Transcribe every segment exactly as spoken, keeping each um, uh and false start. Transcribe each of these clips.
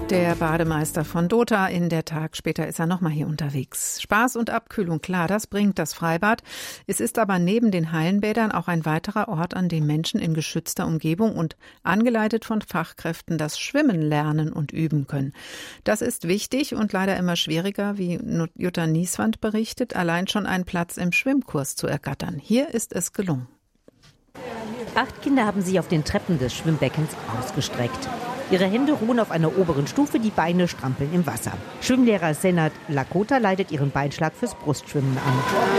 Der Bademeister von Dota, in der Tag später ist er nochmal hier unterwegs. Spaß und Abkühlung, klar, das bringt das Freibad. Es ist aber neben den Hallenbädern auch ein weiterer Ort, an dem Menschen in geschützter Umgebung und angeleitet von Fachkräften das Schwimmen lernen und üben können. Das ist wichtig und leider immer schwieriger, wie Jutta Nieswand berichtet, allein schon einen Platz im Schwimmkurs zu ergattern. Hier ist es gelungen. Acht Kinder haben sich auf den Treppen des Schwimmbeckens ausgestreckt. Ihre Hände ruhen auf einer oberen Stufe, die Beine strampeln im Wasser. Schwimmlehrer Senat Lakota leitet ihren Beinschlag fürs Brustschwimmen an.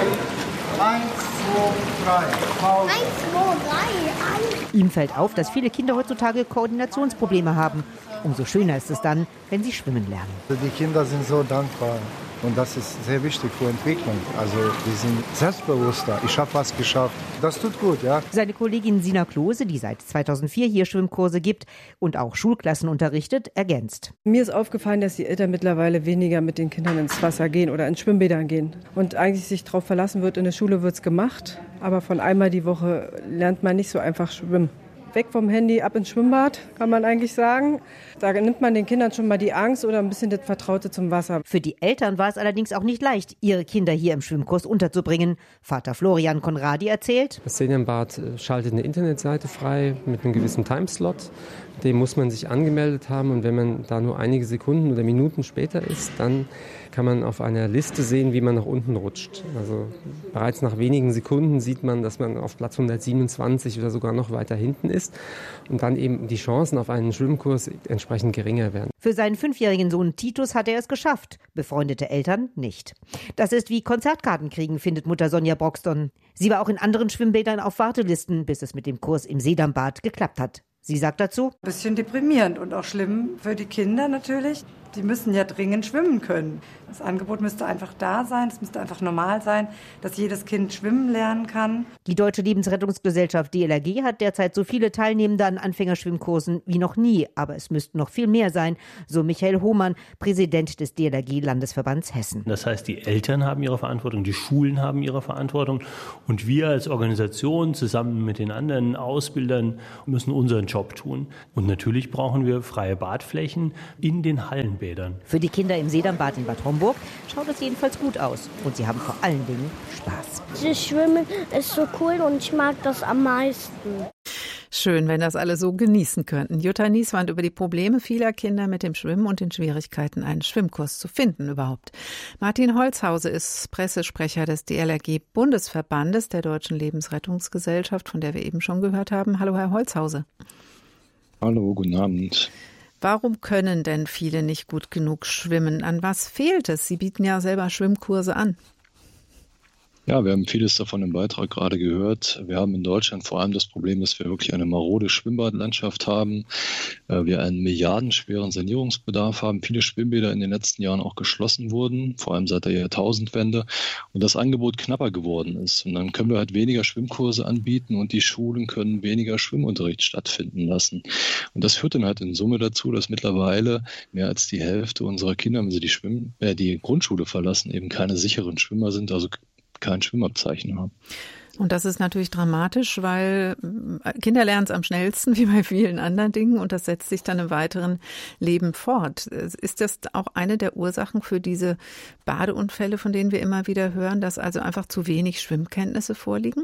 Eins, zwei, drei. Eins, zwei, drei. Ihm fällt auf, dass viele Kinder heutzutage Koordinationsprobleme haben. Umso schöner ist es dann, wenn sie schwimmen lernen. Die Kinder sind so dankbar. Und das ist sehr wichtig für Entwicklung. Also die sind selbstbewusster. Ich habe was geschafft. Das tut gut, ja. Seine Kollegin Sina Klose, die seit zweitausendvier hier Schwimmkurse gibt und auch Schulklassen unterrichtet, ergänzt. Mir ist aufgefallen, dass die Eltern mittlerweile weniger mit den Kindern ins Wasser gehen oder in Schwimmbädern gehen. Und eigentlich sich darauf verlassen wird, in der Schule wird es gemacht. Aber von einmal die Woche lernt man nicht so einfach schwimmen. Weg vom Handy, ab ins Schwimmbad, kann man eigentlich sagen. Da nimmt man den Kindern schon mal die Angst oder ein bisschen das Vertraute zum Wasser. Für die Eltern war es allerdings auch nicht leicht, ihre Kinder hier im Schwimmkurs unterzubringen. Vater Florian Konradi erzählt: Das Senienbad schaltet eine Internetseite frei mit einem gewissen Timeslot. Dem muss man sich angemeldet haben und wenn man da nur einige Sekunden oder Minuten später ist, dann kann man auf einer Liste sehen, wie man nach unten rutscht. Also bereits nach wenigen Sekunden sieht man, dass man auf Platz hundertsiebenundzwanzig oder sogar noch weiter hinten ist und dann eben die Chancen auf einen Schwimmkurs entsprechend geringer werden. Für seinen fünfjährigen Sohn Titus hat er es geschafft, befreundete Eltern nicht. Das ist wie Konzertkarten kriegen, findet Mutter Sonja Broxton. Sie war auch in anderen Schwimmbädern auf Wartelisten, bis es mit dem Kurs im Seedambad geklappt hat. Sie sagt dazu: Ein bisschen deprimierend und auch schlimm für die Kinder natürlich. Die müssen ja dringend schwimmen können. Das Angebot müsste einfach da sein, es müsste einfach normal sein, dass jedes Kind schwimmen lernen kann. Die Deutsche Lebensrettungsgesellschaft D L R G hat derzeit so viele Teilnehmende an Anfängerschwimmkursen wie noch nie. Aber es müssten noch viel mehr sein, so Michael Hohmann, Präsident des D L R G-Landesverbands Hessen. Das heißt, die Eltern haben ihre Verantwortung, die Schulen haben ihre Verantwortung und wir als Organisation zusammen mit den anderen Ausbildern müssen unseren Job tun. Und natürlich brauchen wir freie Badflächen in den Hallenbädern. Für die Kinder im Seedambad in Bad Homburg schaut es jedenfalls gut aus. Und sie haben vor allen Dingen Spaß. Das Schwimmen ist so cool und ich mag das am meisten. Schön, wenn das alle so genießen könnten. Jutta Nieswand über die Probleme vieler Kinder mit dem Schwimmen und den Schwierigkeiten, einen Schwimmkurs zu finden überhaupt. Martin Holzhause ist Pressesprecher des D L R G-Bundesverbandes der Deutschen Lebensrettungsgesellschaft, von der wir eben schon gehört haben. Hallo, Herr Holzhause. Hallo, guten Abend. Warum können denn viele nicht gut genug schwimmen? An was fehlt es? Sie bieten ja selber Schwimmkurse an. Ja, wir haben vieles davon im Beitrag gerade gehört. Wir haben in Deutschland vor allem das Problem, dass wir wirklich eine marode Schwimmbadlandschaft haben. Wir einen milliardenschweren Sanierungsbedarf haben. Viele Schwimmbäder in den letzten Jahren auch geschlossen wurden, vor allem seit der Jahrtausendwende. Und das Angebot knapper geworden ist. Und dann können wir halt weniger Schwimmkurse anbieten und die Schulen können weniger Schwimmunterricht stattfinden lassen. Und das führt dann halt in Summe dazu, dass mittlerweile mehr als die Hälfte unserer Kinder, wenn sie die, Schwimm- äh, die Grundschule verlassen, eben keine sicheren Schwimmer sind, also kein Schwimmabzeichen haben. Und das ist natürlich dramatisch, weil Kinder lernen es am schnellsten, wie bei vielen anderen Dingen, und das setzt sich dann im weiteren Leben fort. Ist das auch eine der Ursachen für diese Badeunfälle, von denen wir immer wieder hören, dass also einfach zu wenig Schwimmkenntnisse vorliegen?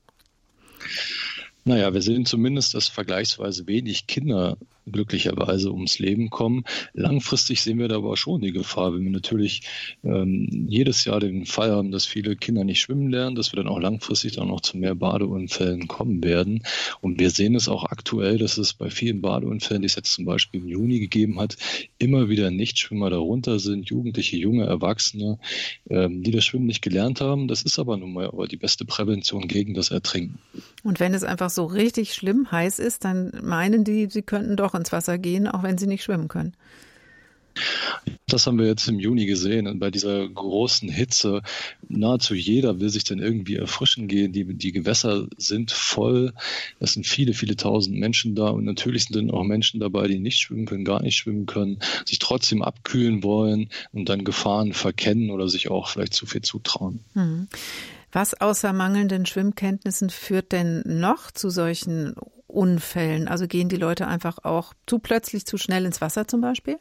Naja, wir sehen zumindest, dass vergleichsweise wenig Kinder glücklicherweise ums Leben kommen. Langfristig sehen wir da aber schon die Gefahr, wenn wir natürlich ähm, jedes Jahr den Fall haben, dass viele Kinder nicht schwimmen lernen, dass wir dann auch langfristig dann noch zu mehr Badeunfällen kommen werden. Und wir sehen es auch aktuell, dass es bei vielen Badeunfällen, die es jetzt zum Beispiel im Juni gegeben hat, immer wieder Nichtschwimmer darunter sind, Jugendliche, junge Erwachsene, ähm, die das Schwimmen nicht gelernt haben. Das ist aber nun mal aber die beste Prävention gegen das Ertrinken. Und wenn es einfach so richtig schlimm heiß ist, dann meinen die, sie könnten doch ins Wasser gehen, auch wenn sie nicht schwimmen können. Das haben wir jetzt im Juni gesehen. Und bei dieser großen Hitze, nahezu jeder will sich dann irgendwie erfrischen gehen. Die, die Gewässer sind voll. Es sind viele, viele tausend Menschen da. Und natürlich sind dann auch Menschen dabei, die nicht schwimmen können, gar nicht schwimmen können, sich trotzdem abkühlen wollen und dann Gefahren verkennen oder sich auch vielleicht zu viel zutrauen. Hm. Was außer mangelnden Schwimmkenntnissen führt denn noch zu solchen Unfällen? Also gehen die Leute einfach auch zu plötzlich zu schnell ins Wasser zum Beispiel?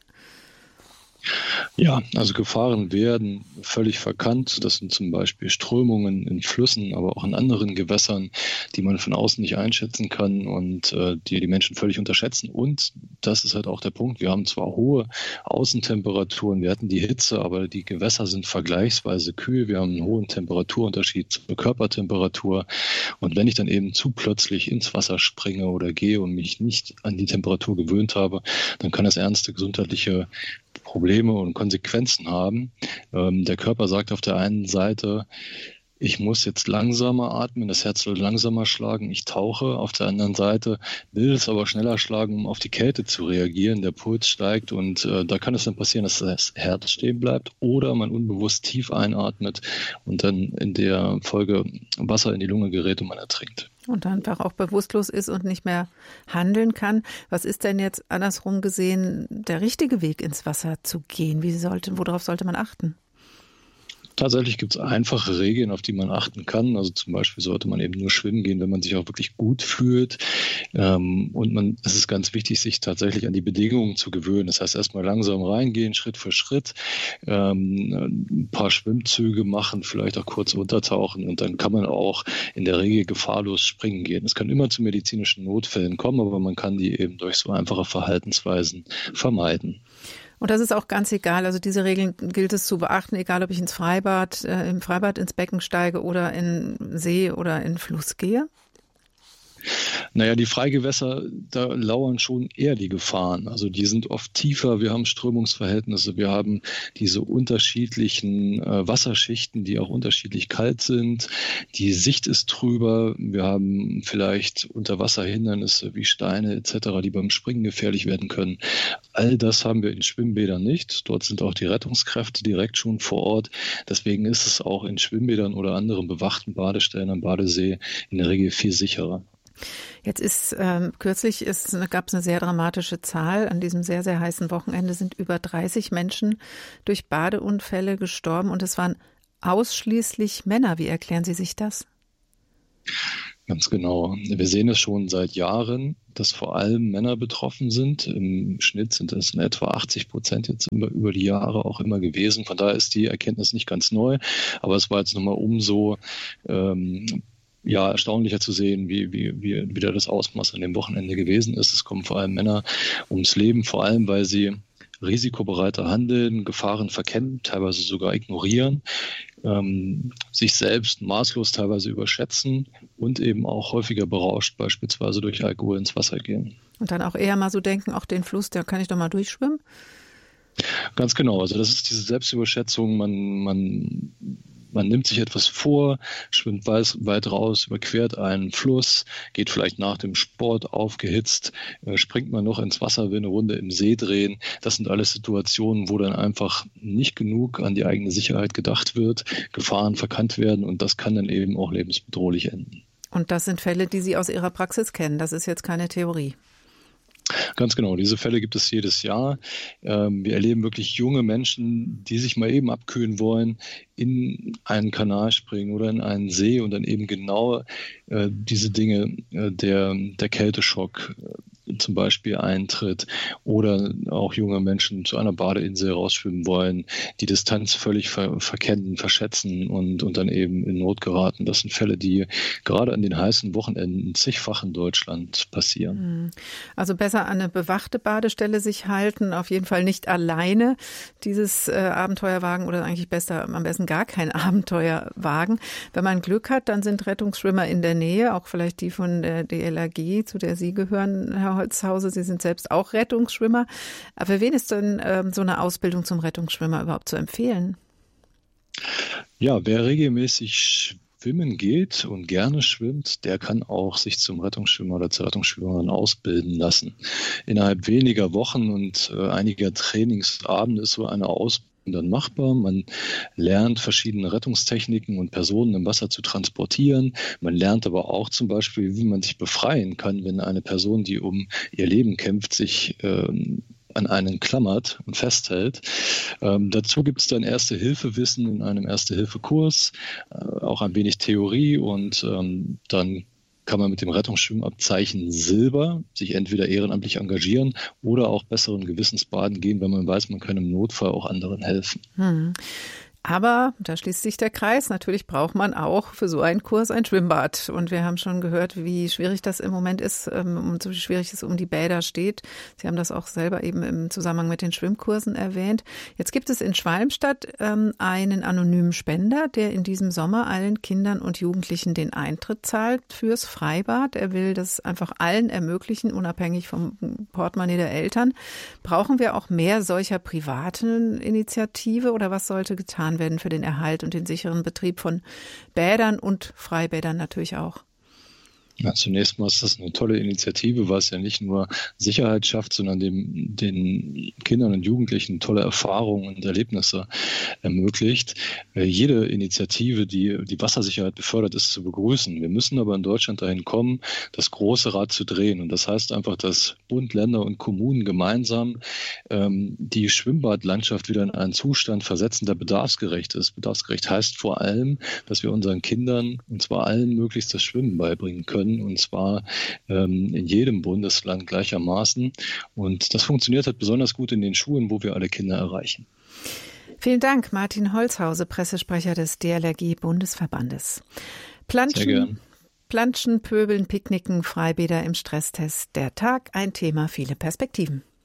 Ja, also Gefahren werden völlig verkannt. Das sind zum Beispiel Strömungen in Flüssen, aber auch in anderen Gewässern, die man von außen nicht einschätzen kann und äh, die die Menschen völlig unterschätzen. Und das ist halt auch der Punkt. Wir haben zwar hohe Außentemperaturen, wir hatten die Hitze, aber die Gewässer sind vergleichsweise kühl. Wir haben einen hohen Temperaturunterschied zur Körpertemperatur. Und wenn ich dann eben zu plötzlich ins Wasser springe oder gehe und mich nicht an die Temperatur gewöhnt habe, dann kann das ernste gesundheitliche Probleme und Konsequenzen haben. Ähm, der Körper sagt auf der einen Seite, ich muss jetzt langsamer atmen, das Herz soll langsamer schlagen, ich tauche. Auf der anderen Seite will es aber schneller schlagen, um auf die Kälte zu reagieren. Der Puls steigt und äh, da kann es dann passieren, dass das Herz stehen bleibt oder man unbewusst tief einatmet und dann in der Folge Wasser in die Lunge gerät und man ertrinkt. Und dann einfach auch bewusstlos ist und nicht mehr handeln kann. Was ist denn jetzt andersrum gesehen der richtige Weg, ins Wasser zu gehen? Wie sollte, worauf sollte man achten? Tatsächlich gibt es einfache Regeln, auf die man achten kann. Also zum Beispiel sollte man eben nur schwimmen gehen, wenn man sich auch wirklich gut fühlt. Ähm, und man, es ist ganz wichtig, sich tatsächlich an die Bedingungen zu gewöhnen. Das heißt, erstmal langsam reingehen, Schritt für Schritt, ähm, ein paar Schwimmzüge machen, vielleicht auch kurz untertauchen und dann kann man auch in der Regel gefahrlos springen gehen. Es kann immer zu medizinischen Notfällen kommen, aber man kann die eben durch so einfache Verhaltensweisen vermeiden. Und das ist auch ganz egal, also diese Regeln gilt es zu beachten, egal ob ich ins Freibad, äh, im Freibad ins Becken steige oder in See oder in Fluss gehe? Naja, die Freigewässer, da lauern schon eher die Gefahren. Also die sind oft tiefer, wir haben Strömungsverhältnisse, wir haben diese unterschiedlichen äh, Wasserschichten, die auch unterschiedlich kalt sind. Die Sicht ist trüber, wir haben vielleicht Unterwasserhindernisse wie Steine et cetera, die beim Springen gefährlich werden können. All das haben wir in Schwimmbädern nicht. Dort sind auch die Rettungskräfte direkt schon vor Ort. Deswegen ist es auch in Schwimmbädern oder anderen bewachten Badestellen am Badesee in der Regel viel sicherer. Jetzt ist ähm, kürzlich ist, gab es eine sehr dramatische Zahl. An diesem sehr, sehr heißen Wochenende sind über dreißig Menschen durch Badeunfälle gestorben und es waren ausschließlich Männer. Wie erklären Sie sich das? Ganz genau. Wir sehen es schon seit Jahren, dass vor allem Männer betroffen sind. Im Schnitt sind es in etwa achtzig Prozent jetzt über die Jahre auch immer gewesen. Von daher ist die Erkenntnis nicht ganz neu, aber es war jetzt nochmal umso ähm, ja, erstaunlicher zu sehen, wie, wie, wie wieder das Ausmaß an dem Wochenende gewesen ist. Es kommen vor allem Männer ums Leben, vor allem weil sie risikobereiter handeln, Gefahren verkennen, teilweise sogar ignorieren, ähm, sich selbst maßlos teilweise überschätzen und eben auch häufiger berauscht, beispielsweise durch Alkohol ins Wasser gehen. Und dann auch eher mal so denken, auch den Fluss, da kann ich doch mal durchschwimmen? Ganz genau, also das ist diese Selbstüberschätzung, man, man Man nimmt sich etwas vor, schwimmt weit raus, überquert einen Fluss, geht vielleicht nach dem Sport aufgehitzt, springt man noch ins Wasser, will eine Runde im See drehen. Das sind alles Situationen, wo dann einfach nicht genug an die eigene Sicherheit gedacht wird, Gefahren verkannt werden und das kann dann eben auch lebensbedrohlich enden. Und das sind Fälle, die Sie aus Ihrer Praxis kennen, das ist jetzt keine Theorie. Ganz genau, diese Fälle gibt es jedes Jahr. Wir erleben wirklich junge Menschen, die sich mal eben abkühlen wollen, in einen Kanal springen oder in einen See und dann eben genau diese Dinge, der, der Kälteschock zum Beispiel eintritt oder auch junge Menschen zu einer Badeinsel rausschwimmen wollen, die Distanz völlig ver- verkennen, verschätzen und, und dann eben in Not geraten. Das sind Fälle, die gerade an den heißen Wochenenden zigfach in Deutschland passieren. Also besser an eine bewachte Badestelle sich halten, auf jeden Fall nicht alleine dieses äh, Abenteuer wagen oder eigentlich besser, am besten gar kein Abenteuer wagen. Wenn man Glück hat, dann sind Rettungsschwimmer in der Nähe, auch vielleicht die von der D L R G, zu der Sie gehören, Herr Holzhause. Sie sind selbst auch Rettungsschwimmer. Aber für wen ist denn ähm, so eine Ausbildung zum Rettungsschwimmer überhaupt zu empfehlen? Ja, wer regelmäßig schwimmen geht und gerne schwimmt, der kann auch sich zum Rettungsschwimmer oder zur Rettungsschwimmerin ausbilden lassen. Innerhalb weniger Wochen und äh, einiger Trainingsabende ist so eine Ausbildung dann machbar. Man lernt verschiedene Rettungstechniken und Personen im Wasser zu transportieren. Man lernt aber auch zum Beispiel, wie man sich befreien kann, wenn eine Person, die um ihr Leben kämpft, sich ähm, an einen klammert und festhält. Ähm, dazu gibt es dann Erste-Hilfe-Wissen in einem Erste-Hilfe-Kurs, äh, auch ein wenig Theorie und ähm, dann kann man mit dem Rettungsschwimmabzeichen Silber sich entweder ehrenamtlich engagieren oder auch besseren Gewissens baden gehen, wenn man weiß, man kann im Notfall auch anderen helfen. Hm. Aber, da schließt sich der Kreis, natürlich braucht man auch für so einen Kurs ein Schwimmbad. Und wir haben schon gehört, wie schwierig das im Moment ist und so schwierig es um die Bäder steht. Sie haben das auch selber eben im Zusammenhang mit den Schwimmkursen erwähnt. Jetzt gibt es in Schwalmstadt ähm, einen anonymen Spender, der in diesem Sommer allen Kindern und Jugendlichen den Eintritt zahlt fürs Freibad. Er will das einfach allen ermöglichen, unabhängig vom Portemonnaie der Eltern. Brauchen wir auch mehr solcher privaten Initiative oder was sollte getan werden für den Erhalt und den sicheren Betrieb von Bädern und Freibädern natürlich auch? Ja, zunächst mal ist das eine tolle Initiative, weil es ja nicht nur Sicherheit schafft, sondern dem, den Kindern und Jugendlichen tolle Erfahrungen und Erlebnisse ermöglicht. Äh, jede Initiative, die die Wassersicherheit befördert, ist zu begrüßen. Wir müssen aber in Deutschland dahin kommen, das große Rad zu drehen. Und das heißt einfach, dass Bund, Länder und Kommunen gemeinsam ähm, die Schwimmbadlandschaft wieder in einen Zustand versetzen, der bedarfsgerecht ist. Bedarfsgerecht heißt vor allem, dass wir unseren Kindern, und zwar allen, möglichst das Schwimmen beibringen können. Und zwar ähm, in jedem Bundesland gleichermaßen. Und das funktioniert halt besonders gut in den Schulen, wo wir alle Kinder erreichen. Vielen Dank, Martin Holzhause, Pressesprecher des D L R G-Bundesverbandes. Planschen, Planschen, Pöbeln, Picknicken, Freibäder im Stresstest. Der Tag, ein Thema, viele Perspektiven.